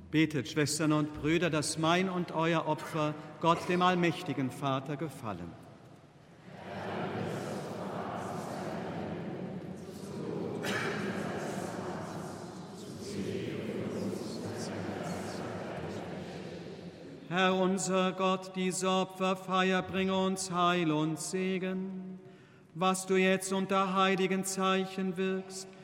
Betet, Schwestern und Brüder, dass mein und euer Opfer Gott, dem allmächtigen Vater, gefallen. Herr unser Gott, diese Opferfeier bringe uns Heil und Segen. Was du jetzt unter heiligen Zeichen wirkst,